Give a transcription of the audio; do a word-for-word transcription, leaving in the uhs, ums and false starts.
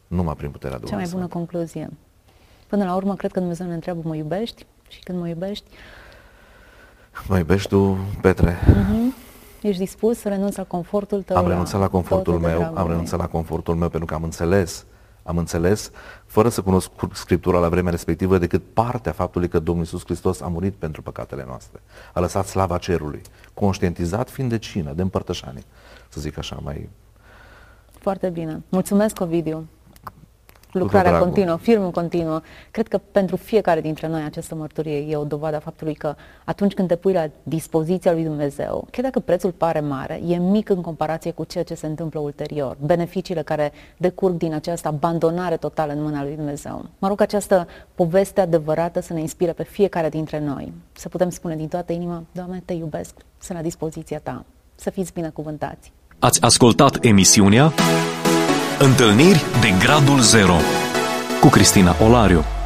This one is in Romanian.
numai prin puterea Duhului Sfânt. Cea mai bună concluzie. Până la urmă, cred că Dumnezeu ne întreabă, mă iubești? Și când mă iubești? Mă iubești tu, Petre? Uh-huh. Ești dispus să renunți la confortul tău? Am renunțat la confortul meu, am renunțat la confortul meu pentru că am înțeles, am înțeles, fără să cunosc Scriptura la vremea respectivă, decât partea faptului că Domnul Iisus Hristos a murit pentru păcatele noastre. A lăsat slava cerului, conștientizat fiind de cină, de împărtășanie, să zic așa mai... Foarte bine. Mulțumesc, Ovidiu. Lucrarea continuă, filmul continuă. Cred că pentru fiecare dintre noi această mărturie e o dovadă a faptului că atunci când te pui la dispoziția lui Dumnezeu, chiar dacă prețul pare mare, e mic în comparație cu ceea ce se întâmplă ulterior, beneficiile care decurg din această abandonare totală în mâna lui Dumnezeu. Mă rog această poveste adevărată să ne inspire pe fiecare dintre noi, să putem spune din toată inima, Doamne, te iubesc, sunt la dispoziția ta, să fiți binecuvântați. Ați ascultat emisiunea Întâlniri de Gradul Zero cu Cristina Olariu.